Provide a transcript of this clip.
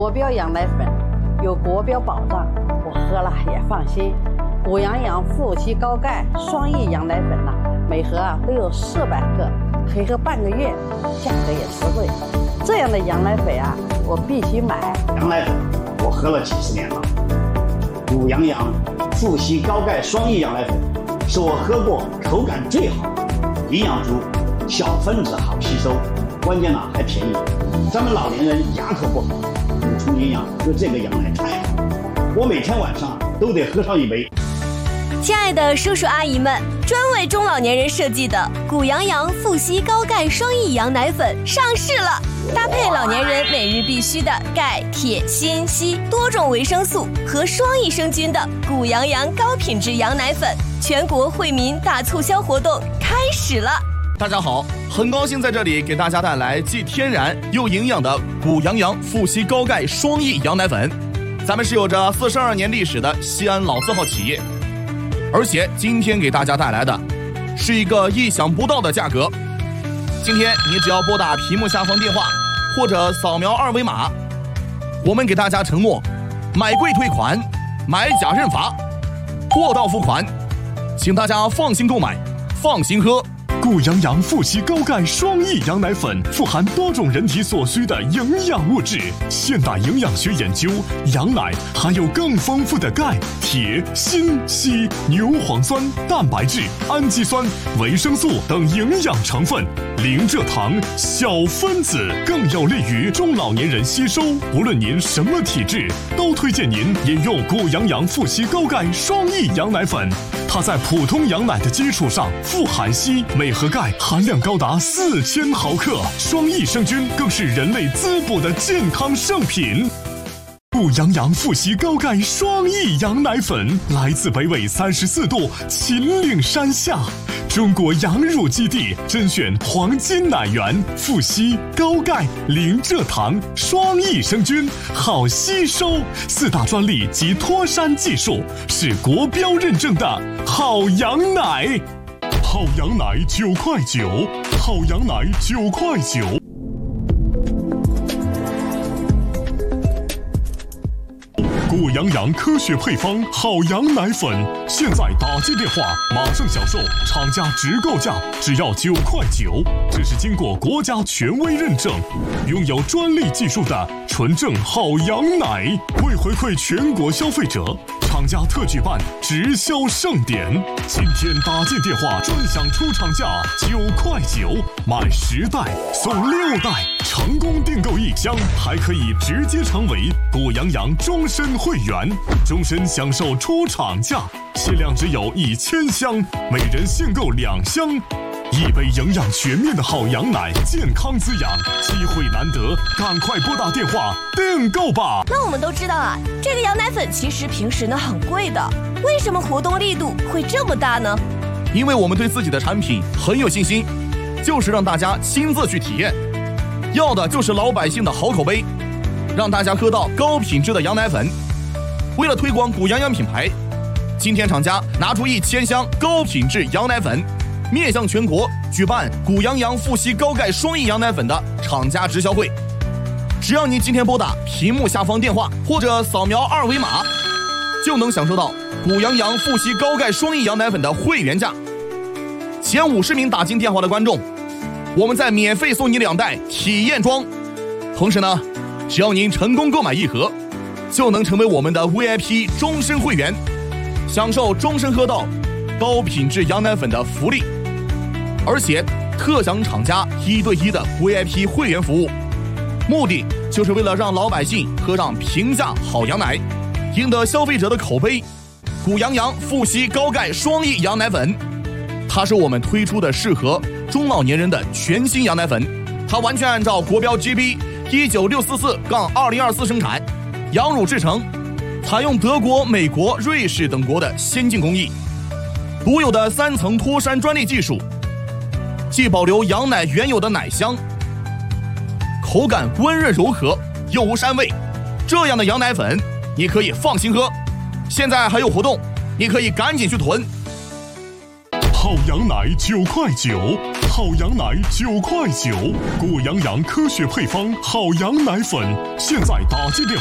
国标羊奶粉有国标保障，我喝了也放心。谷阳羊富硒高钙双益羊奶粉呐，每盒都有400克，可以喝半个月，价格也实惠。这样的羊奶粉啊，我必须买。 羊奶粉我喝了几十年了，谷阳羊富硒高钙双益羊奶粉是我喝过口感最好，营养足，小分子好吸收，关键还便宜。咱们老年人牙口不好，补充营养，喝这个羊奶太好了，我每天晚上都得喝上一杯。 亲爱的叔叔阿姨们，专为中老年人设计的谷阳羊富硒高钙双益羊奶粉上市了，搭配老年人每日必须的钙、铁、锌、硒多种维生素和双益生菌的谷阳羊高品质羊奶粉，全国惠民大促销活动开始了。 大家好，很高兴在这里给大家带来既天然又营养的谷阳羊富硒高钙双益羊奶粉。咱们是有着42年历史的西安老字号企业，而且今天给大家带来的是一个意想不到的价格。今天你只要拨打屏幕下方电话或者扫描2维码，我们给大家承诺买贵退款，买假认罚，货到付款，请大家放心购买，放心喝。 谷阳羊富硒高钙双益羊奶粉富含多种人体所需的营养物质。现代营养学研究，羊奶含有更丰富的钙、铁、锌、硒、牛磺酸、蛋白质、氨基酸、维生素等营养成分，零蔗糖、小分子，更有利于中老年人吸收。无论您什么体质，都推荐您饮用谷阳羊富硒高钙双益羊奶粉。它在普通羊奶的基础上富含硒，每盒钙含量高达4000毫克，双益生菌更是人类滋补的健康圣品。谷阳羊富硒高钙双益羊奶粉来自北纬34度秦岭山下，中国羊乳基地甄选黄金奶源，富硒、高钙、零蔗糖，双益生菌，好吸收，4大专利及脱山技术，是国标认证的好羊奶。好羊奶9.9块，好羊奶9.9块。谷阳羊科学配方好羊奶粉，现在打进电话马上享受厂家直购价，只要9.9块。这是经过国家权威认证，拥有专利技术的纯正好羊奶。为回馈全国消费者，厂家特举办直销盛典，今天打进电话专享出厂价9.9块，买10袋送6袋，成功订购1箱，还可以直接成为谷阳羊终身会员，终身享受出厂价，限量只有1000箱，每人限购2箱。一杯营养全面的好羊奶，健康滋养，机会难得，赶快拨打电话订购吧。 那我们都知道啊，这个羊奶粉其实平时很贵的，为什么活动力度会这么大呢？ 因为我们对自己的产品很有信心，就是让大家亲自去体验，要的就是老百姓的好口碑，让大家喝到高品质的羊奶粉。为了推广谷阳羊品牌，今天厂家拿出1000箱高品质羊奶粉，面向全国举办谷阳羊富硒高钙双益羊奶粉的厂家直销会。只要您今天拨打屏幕下方电话或者扫描2维码，就能享受到谷阳羊富硒高钙双益羊奶粉的会员价。前50名打进电话的观众，我们再免费送你2袋体验装。同时呢，只要您成功购买1盒，就能成为我们的 VIP 终身会员，享受终身喝到高品质羊奶粉的福利，而且特享厂家1对1的 VIP 会员服务，目的就是为了让老百姓喝上平价好羊奶，赢得消费者的口碑。谷阳羊富硒高钙双益羊奶粉，它是我们推出的适合中老年人的全新羊奶粉，它完全按照国标 GB 19644-2024生产，羊乳制成，采用德国、美国、瑞士等国的先进工艺，独有的3层脱山专利技术，既保留羊奶原有的奶香，口感温润柔和又无膻味，这样的羊奶粉你可以放心喝。现在还有活动，你可以赶紧去囤。 好羊奶9.9块， 好羊奶9.9块，果羊羊科学配方好羊奶粉，现在打进电